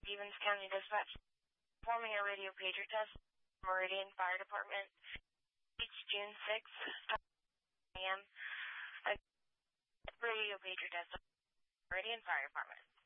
Stevens County Dispatch. Performing a radio pager test. Meridian Fire Department. It's June 6th, 10 a.m. Radio pager test. Meridian Fire Department.